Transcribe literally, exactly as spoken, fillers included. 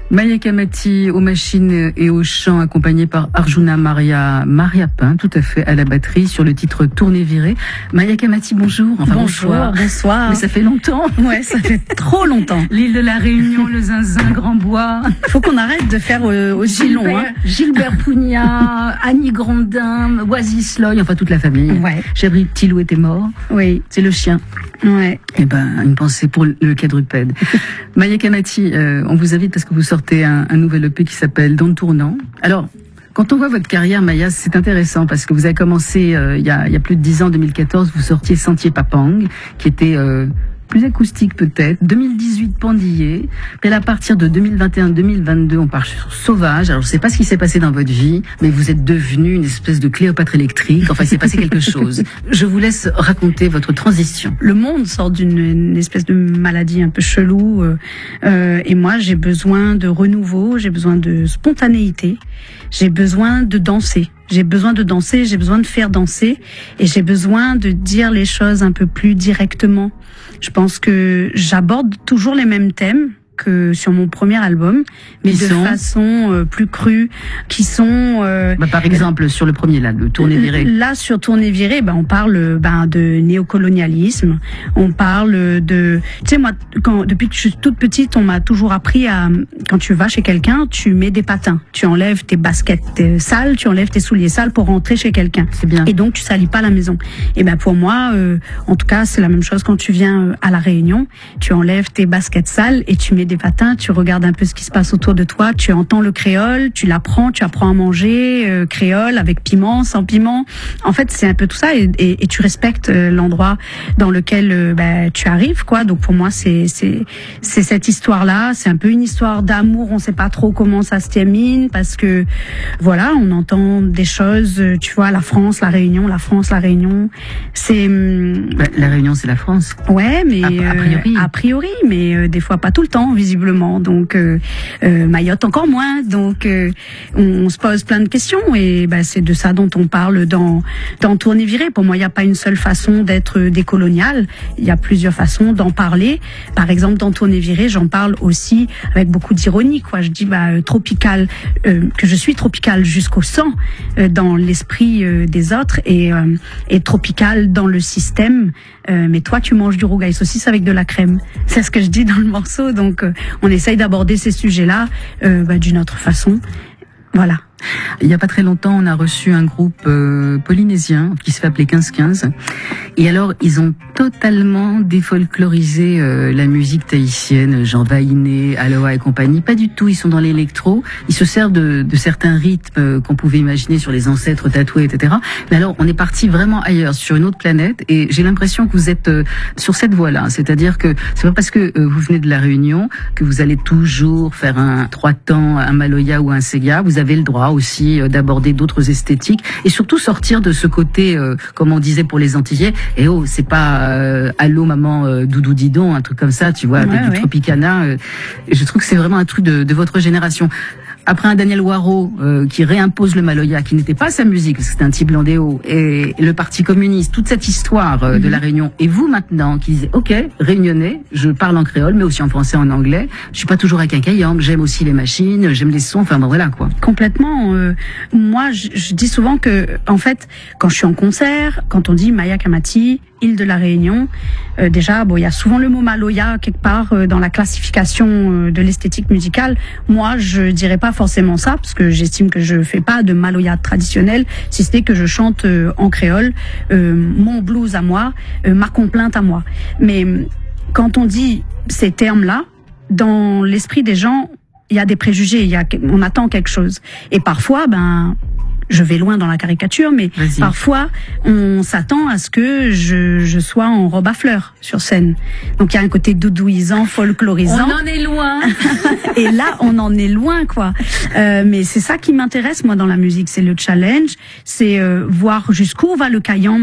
Maya Kamati aux machines et au chant, accompagnée par Arjuna Maria Mariapin, tout à fait, à la batterie, sur le titre Tourner viré. Maya Kamati, bonjour. Enfin, bonjour, bonsoir. bonsoir. Mais ça fait longtemps. Ouais, ça fait trop longtemps. L'île de la Réunion, le Zinzin, Grand-Bois. Faut qu'on arrête de faire euh, aussi long. Hein. Gilbert Pugnat, Annie Grandin, Oasis Loy, enfin toute la famille. Ouais. Chabri Petit-Loup était mort. Oui. C'est le chien. Ouais. Eh ben, une pensée pour le quadrupède. Maya Kamati, euh, on vous invite parce que vous sortez un, un nouvel E P qui s'appelle Dans le tournant. Alors, quand on voit votre carrière, Maya, c'est intéressant parce que vous avez commencé euh, il, y a, il y a plus de dix ans, deux mille quatorze, vous sortiez Sentier Papang, qui était euh, plus acoustique peut-être. deux mille dix-huit, Pandillé. Puis à partir de deux mille vingt et un deux mille vingt-deux, on part sur Sauvage. Alors je sais pas ce qui s'est passé dans votre vie, mais vous êtes devenue une espèce de Cléopâtre électrique. Enfin, il s'est passé quelque chose. Je vous laisse raconter votre transition. Le monde sort d'une une espèce de maladie un peu chelou. Euh, euh, et moi, j'ai besoin de renouveau, j'ai besoin de spontanéité, j'ai besoin de danser. J'ai besoin de danser, j'ai besoin de faire danser et j'ai besoin de dire les choses un peu plus directement. Je pense que j'aborde toujours les mêmes thèmes que sur mon premier album, mais qui de sont façon euh, plus crue, qui sont... Euh, bah, par exemple, sur le premier, là, le Tourner viré. Là, sur Tourner viré, bah, on parle bah, de néocolonialisme, on parle de... Tu sais, moi, quand, depuis que je suis toute petite, on m'a toujours appris à... Quand tu vas chez quelqu'un, tu mets des patins. Tu enlèves tes baskets sales, tu enlèves tes souliers sales pour rentrer chez quelqu'un. C'est bien. Et donc, tu salis pas la maison. Et ben pour moi, euh, en tout cas, c'est la même chose quand tu viens à La Réunion. Tu enlèves tes baskets sales et tu mets des patins, tu regardes un peu ce qui se passe autour de toi, tu entends le créole, tu l'apprends, tu apprends à manger euh, créole avec piment, sans piment. En fait, c'est un peu tout ça et, et, et tu respectes euh, l'endroit dans lequel euh, bah, tu arrives, quoi. Donc pour moi, c'est c'est c'est cette histoire-là. C'est un peu une histoire d'amour. On sait pas trop comment ça se termine parce que voilà, on entend des choses. Tu vois, la France, la Réunion, la France, la Réunion. C'est bah, la Réunion, c'est la France. Ouais, mais a, a priori, euh, a priori, mais euh, des fois pas tout le temps. Visiblement, donc euh, euh, Mayotte encore moins. Donc euh, on, on se pose plein de questions et bah, c'est de ça dont on parle dans dans Tourner viré. Pour moi, il n'y a pas une seule façon d'être décolonial. Il y a plusieurs façons d'en parler. Par exemple, dans Tourner viré, j'en parle aussi avec beaucoup d'ironie. Quoi, je dis bah euh, tropical, euh, que je suis tropical jusqu'au sang euh, dans l'esprit euh, des autres et euh, et tropical dans le système. Euh, mais toi, tu manges du rougail saucisse avec de la crème. C'est ce que je dis dans le morceau. Donc, euh, on essaye d'aborder ces sujets-là euh, bah, d'une autre façon. Voilà. Il n'y a pas très longtemps, on a reçu un groupe euh, polynésien qui se fait appeler quinze quinze. Et alors, ils ont totalement défolklorisé euh, la musique tahitienne, Jean Vainé, Aloha et compagnie. Pas du tout, ils sont dans l'électro. Ils se servent de, de certains rythmes euh, qu'on pouvait imaginer sur les ancêtres tatoués, et cetera. Mais alors, on est parti vraiment ailleurs, sur une autre planète. Et j'ai l'impression que vous êtes euh, sur cette voie-là. C'est-à-dire que c'est pas parce que euh, vous venez de La Réunion que vous allez toujours faire un trois temps, un Maloya ou un Sega. Vous avez le droit aussi euh, d'aborder d'autres esthétiques et surtout sortir de ce côté, euh, comme on disait pour les Antillais, et oh, c'est pas euh, allô maman euh, doudou didon, un truc comme ça, tu vois, avec ouais, du ouais. Tropicana. Euh, et je trouve que c'est vraiment un truc de, de votre génération. Après un Daniel Waro euh, qui réimpose le Maloya, qui n'était pas sa musique, parce que c'était un type landéo, et le Parti communiste, toute cette histoire euh, mm-hmm. de la Réunion, et vous maintenant qui disiez, ok, réunionnais, je parle en créole, mais aussi en français, en anglais, je suis pas toujours avec un caillambe, j'aime aussi les machines, j'aime les sons, enfin bon voilà quoi. Complètement. Euh, moi, je, je dis souvent que, en fait, quand je suis en concert, quand on dit Maya Kamati, île de la Réunion, euh, déjà, bon, il y a souvent le mot Maloya quelque part euh, dans la classification euh, de l'esthétique musicale. Moi, je dirais pas forcément ça, parce que j'estime que je fais pas de Maloya traditionnel, si ce n'est que je chante euh, en créole, euh, mon blues à moi, euh, ma complainte à moi. Mais quand on dit ces termes-là, dans l'esprit des gens, il y a des préjugés, il y a, on attend quelque chose. Et parfois, ben, je vais loin dans la caricature, mais Vas-y. Parfois, on s'attend à ce que je, je sois en robe à fleurs sur scène. Donc, il y a un côté doudouisant, folklorisant. On en est loin. Et là, on en est loin, quoi. Euh, mais c'est ça qui m'intéresse, moi, dans la musique. C'est le challenge, c'est euh, voir jusqu'où va le caillant.